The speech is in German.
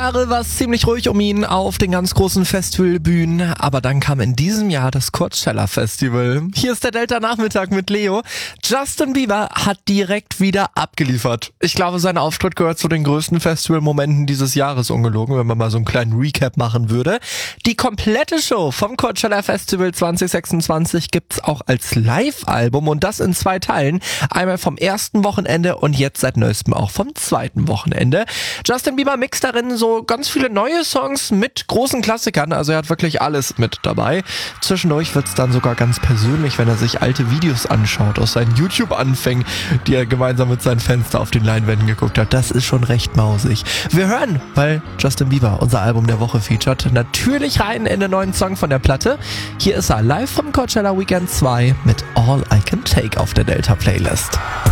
Jahre war es ziemlich ruhig um ihn auf den ganz großen Festivalbühnen, aber dann kam in diesem Jahr das Coachella Festival. Hier ist der Delta Nachmittag mit Leo. Justin Bieber hat direkt wieder abgeliefert. Ich glaube, sein Auftritt gehört zu den größten Festivalmomenten dieses Jahres, ungelogen, wenn man mal so einen kleinen Recap machen würde. Die komplette Show vom Coachella Festival 2026 gibt's auch als Live-Album und das in 2 Teilen. Einmal vom ersten Wochenende und jetzt seit neuestem auch vom zweiten Wochenende. Justin Bieber mixt darin so ganz viele neue Songs mit großen Klassikern, also er hat wirklich alles mit dabei. Zwischendurch wird's dann sogar ganz persönlich, wenn er sich alte Videos anschaut aus seinen YouTube-Anfängen, die er gemeinsam mit seinen Fans da auf den Leinwänden geguckt hat. Das ist schon recht mausig. Wir hören, weil Justin Bieber unser Album der Woche featured, natürlich rein in den neuen Song von der Platte. Hier ist er live vom Coachella Weekend 2 mit All I Can Take auf der Delta Playlist.